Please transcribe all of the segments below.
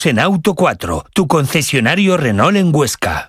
En Auto 4, tu concesionario Renault en Huesca.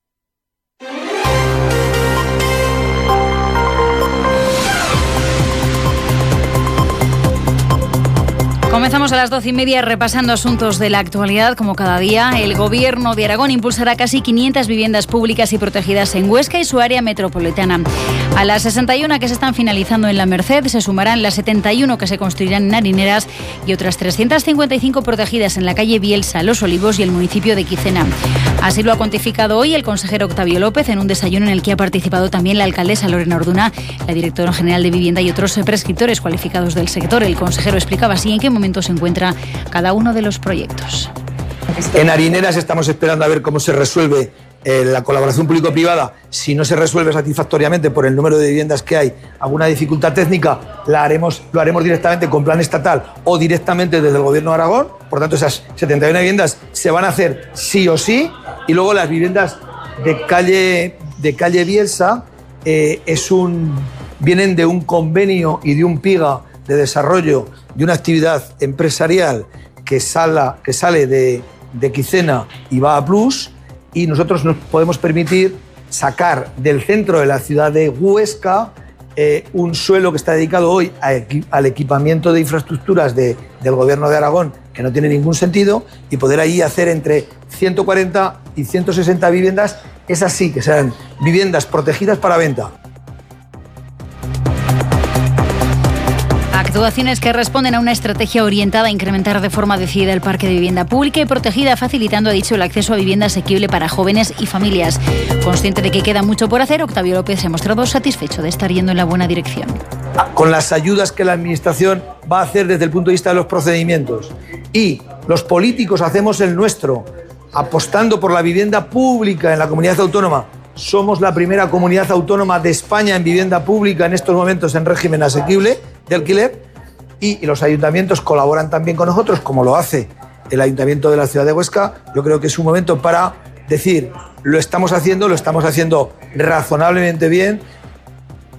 Comenzamos a las 12:30 repasando asuntos de la actualidad. Como cada día, el Gobierno de Aragón impulsará casi 500 viviendas públicas y protegidas en Huesca y su área metropolitana. A las 61 que se están finalizando en La Merced se sumarán las 71 que se construirán en Harineras y otras 355 protegidas en la calle Bielsa, Los Olivos y el municipio de Quicena. Así lo ha cuantificado hoy el consejero Octavio López en un desayuno en el que ha participado también la alcaldesa Lorena Orduna, la directora general de Vivienda y otros prescriptores cualificados del sector. El consejero explicaba así en qué momento se encuentra cada uno de los proyectos. En Harineras estamos esperando a ver cómo se resuelve la colaboración público-privada. Si no se resuelve satisfactoriamente por el número de viviendas que hay, alguna dificultad técnica, lo haremos directamente con plan estatal o directamente desde el Gobierno de Aragón. Por tanto, esas 71 viviendas se van a hacer sí o sí. Y luego las viviendas de calle Bielsa vienen de un convenio y de un PIGA de desarrollo de una actividad empresarial que sale de Quicena y va a Plus, y nosotros nos podemos permitir sacar del centro de la ciudad de Huesca un suelo que está dedicado hoy al equipamiento de infraestructuras del Gobierno de Aragón, que no tiene ningún sentido, y poder ahí hacer entre 140 y 160 viviendas, esas sí que serán viviendas protegidas para venta. Actuaciones que responden a una estrategia orientada a incrementar de forma decidida el parque de vivienda pública y protegida, facilitando, ha dicho, el acceso a vivienda asequible para jóvenes y familias. Consciente de que queda mucho por hacer, Octavio López se ha mostrado satisfecho de estar yendo en la buena dirección. Con las ayudas que la Administración va a hacer desde el punto de vista de los procedimientos, y los políticos hacemos el nuestro, apostando por la vivienda pública en la comunidad autónoma. Somos la primera comunidad autónoma de España en vivienda pública en estos momentos en régimen asequible de alquiler, y los ayuntamientos colaboran también con nosotros, como lo hace el Ayuntamiento de la ciudad de Huesca. Yo creo que es un momento para decir, lo estamos haciendo razonablemente bien,